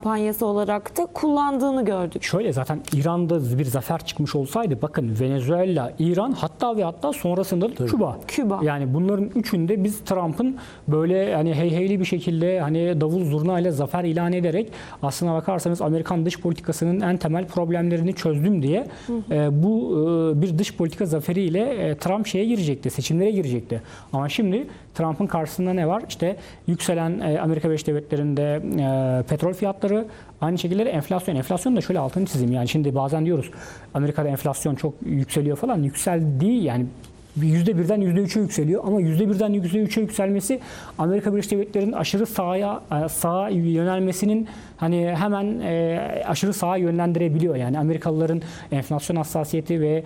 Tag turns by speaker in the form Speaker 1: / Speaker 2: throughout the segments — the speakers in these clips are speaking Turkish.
Speaker 1: kampanyası olarak da kullandığını gördük.
Speaker 2: Şöyle, zaten İran'da bir zafer çıkmış olsaydı, bakın Venezuela, İran, hatta ve hatta sonrasında da Küba. Yani bunların üçünde biz Trump'ın böyle hani heyheyli bir şekilde hani davul zurna ile zafer ilan ederek, aslına bakarsanız Amerikan dış politikasının en temel problemlerini çözdüm diye bu bir dış politika zaferiyle Trump seçimlere girecekti. Ama şimdi Trump'ın karşısında ne var? İşte yükselen Amerika Birleşik Devletleri'nde petrol fiyatları, aynı şekilde enflasyon. Enflasyon da şöyle altını çizeyim. Yani şimdi bazen diyoruz Amerika'da enflasyon çok yükseliyor falan. Yükseldiği, yani %1'den %3'e yükseliyor, ama %1'den %3'e yükselmesi Amerika Birleşik Devletleri'nin aşırı sağa yönelmesinin hani hemen aşırı sağa yönlendirebiliyor. Yani Amerikalıların enflasyon hassasiyeti ve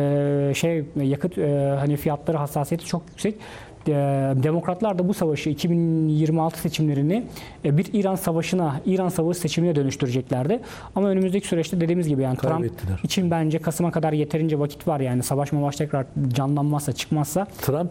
Speaker 2: yakıt hani fiyatları hassasiyeti çok yüksek. Demokratlar da bu savaşı, 2026 seçimlerini bir İran savaşı seçimine dönüştüreceklerdi. Ama önümüzdeki süreçte dediğimiz gibi yani Trump için bence Kasım'a kadar yeterince vakit var, yani savaş tekrar canlanmazsa, çıkmazsa.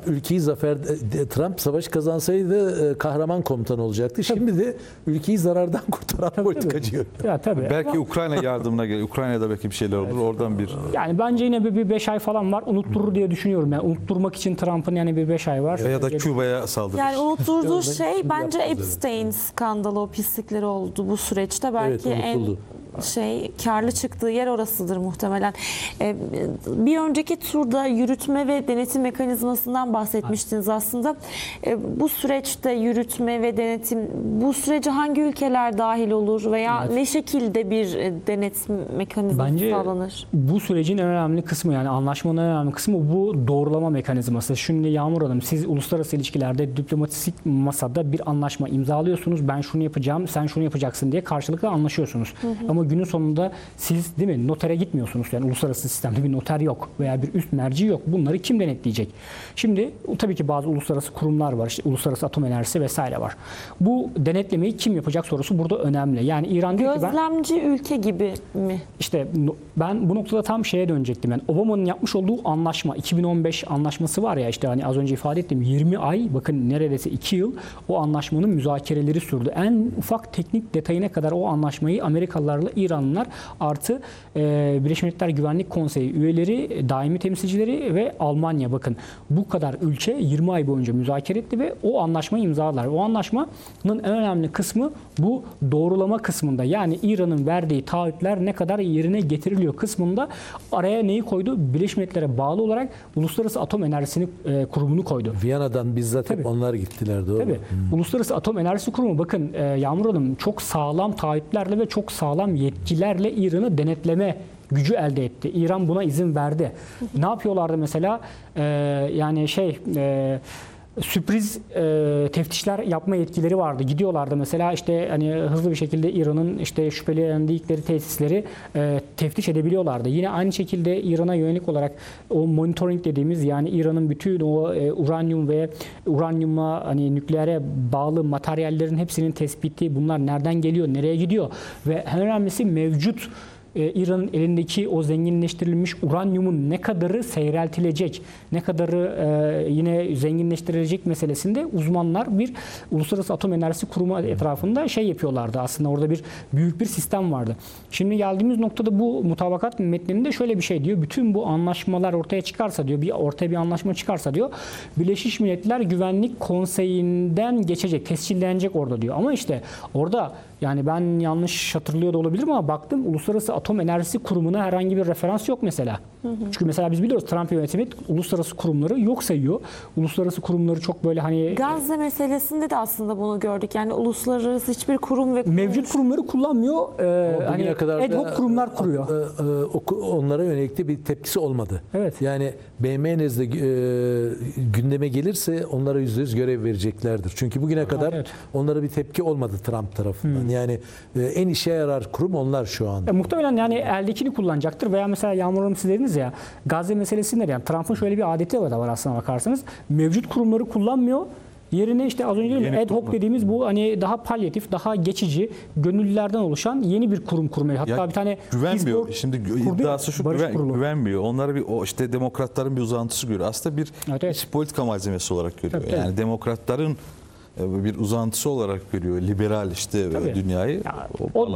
Speaker 3: Trump savaş kazansaydı kahraman komutan olacaktı. Tabii. Şimdi de ülkeyi zarardan kurtaran politikacı.
Speaker 2: Ya, tabii.
Speaker 4: Belki Ukrayna yardımına gelir. Ukrayna'da belki bir şeyler olur. Oradan bir...
Speaker 2: Yani bence yine bir 5 ay falan var. Unutturur diye düşünüyorum. Yani unutturmak için Trump'ın yani bir 5 ay var.
Speaker 4: Ya da Küba'ya saldırır.
Speaker 1: Yani unutturduğu şey bence Epstein skandalı, o pislikleri oldu bu süreçte. Belki en karlı çıktığı yer orasıdır muhtemelen. Bir önceki turda yürütme ve denetim mekanizmasından bahsetmiştiniz aslında. Bu süreçte yürütme ve denetim, bu sürece hangi ülkeler dahil olur veya ne şekilde bir denetim mekanizması sağlanır?
Speaker 2: Bu sürecin en önemli kısmı, yani anlaşmanın en önemli kısmı bu doğrulama mekanizması. Şimdi Yağmur Hanım, siz uluslararası ilişkilerde diplomatik masada bir anlaşma imzalıyorsunuz. Ben şunu yapacağım, sen şunu yapacaksın diye karşılıklı anlaşıyorsunuz. Ama günün sonunda siz, değil mi, notere gitmiyorsunuz. Yani uluslararası sistemde bir noter yok veya bir üst merci yok. Bunları kim denetleyecek? Şimdi tabii ki bazı uluslararası kurumlar var. İşte Uluslararası Atom Enerjisi vesaire var. Bu denetlemeyi kim yapacak sorusu burada önemli. Yani İran diyor ki
Speaker 1: gözlemci ülke gibi mi?
Speaker 2: İşte ben bu noktada tam şeye dönecektim. Yani Obama'nın yapmış olduğu anlaşma, 2015 anlaşması var ya, işte hani az önce ifade ettiğim 20 ay, bakın neredeyse 2 yıl o anlaşmanın müzakereleri sürdü. En ufak teknik detayına kadar o anlaşmayı Amerikalılarla İranlılar artı Birleşmiş Milletler Güvenlik Konseyi üyeleri, daimi temsilcileri ve Almanya, bakın bu kadar ülke 20 ay boyunca müzakere etti ve o anlaşmayı imzaladılar. O anlaşmanın en önemli kısmı bu doğrulama kısmında. Yani İran'ın verdiği taahhütler ne kadar yerine getiriliyor kısmında araya neyi koydu? Birleşmiş Milletler'e bağlı olarak Uluslararası Atom Enerjisi Kurumu'nu koydu.
Speaker 3: Viyana'dan bizzat hep onlar gittiler, doğru.
Speaker 2: Tabii. Uluslararası Atom Enerjisi Kurumu, bakın Yağmur Hanım, çok sağlam taahhütlerle ve çok sağlam yetkilerle İran'ı denetleme gücü elde etti. İran buna izin verdi. Ne yapıyorlardı mesela? Sürpriz teftişler yapma yetkileri vardı. Gidiyorlardı mesela, işte hani hızlı bir şekilde İran'ın işte şüphelendikleri tesisleri teftiş edebiliyorlardı. Yine aynı şekilde İran'a yönelik olarak o monitoring dediğimiz, yani İran'ın bütün o uranyum ve uranyuma, hani nükleere bağlı materyallerin hepsinin tespiti, bunlar nereden geliyor, nereye gidiyor ve en önemlisi mevcut İran'ın elindeki o zenginleştirilmiş uranyumun ne kadarı seyreltilecek, ne kadarı yine zenginleştirilecek meselesinde uzmanlar bir Uluslararası Atom Enerjisi Kurumu etrafında yapıyorlardı. Aslında orada büyük bir sistem vardı. Şimdi geldiğimiz noktada bu mutabakat metninde şöyle bir şey diyor. Bütün bu anlaşmalar ortaya çıkarsa diyor, ortaya bir anlaşma çıkarsa diyor, Birleşmiş Milletler Güvenlik Konseyi'nden geçecek, tescillenecek orada diyor. Ama işte orada, yani ben yanlış hatırlıyor da olabilirim ama baktım Uluslararası Atom Enerjisi Kurumu'na herhangi bir referans yok mesela. Çünkü mesela biz biliyoruz Trump yönetimi uluslararası kurumları yok sayıyor. Uluslararası kurumları çok böyle hani... Gazze
Speaker 1: meselesinde de aslında bunu gördük. Yani uluslararası hiçbir kurum ve
Speaker 2: mevcut kurumları kullanmıyor. Hani ad hoc kurumlar kuruyor.
Speaker 3: Onlara yönelik de bir tepkisi olmadı.
Speaker 2: Evet.
Speaker 3: Yani BM nezdinde gündeme gelirse onlara %100 görev vereceklerdir. Çünkü bugüne kadar onlara bir tepki olmadı Trump tarafından. Yani en işe yarar kurum onlar şu anda.
Speaker 2: Muhtemelen yani eldekini kullanacaktır veya mesela Yağmur Hanım, siz dediniz ya Gazze meselesinde, yani Trump'ın şöyle bir adeti de var aslına bakarsanız. Mevcut kurumları kullanmıyor. Yerine işte az önce ad hoc dediğimiz bu hani daha palyatif, daha geçici, gönüllülerden oluşan yeni bir kurum kurmayı. Hatta bir tane
Speaker 4: güvenmiyor. Şimdi iddiası şu, güvenmiyor. Onları işte demokratların bir uzantısı görüyor. Aslında bir politika malzemesi olarak görüyor. Yani demokratların bir uzantısı olarak görüyor liberal işte
Speaker 2: Tabii.
Speaker 4: dünyayı.
Speaker 2: Ya,
Speaker 4: O
Speaker 2: o